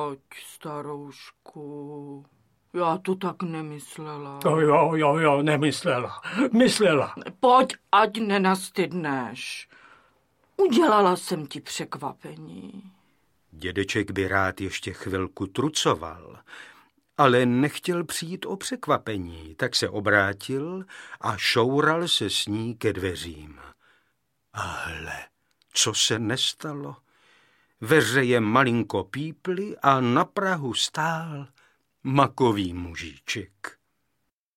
Pojď, staroušku. Já to tak nemyslela. Jo, nemyslela. Myslela. Pojď, ať nenastydneš. Udělala jsem ti překvapení. Dědeček by rád ještě chvilku trucoval, ale nechtěl přijít o překvapení, tak se obrátil a šoural se s ní ke dveřím. A hle, co se nestalo? Veřeje malinko píply a na prahu stál makový mužíček.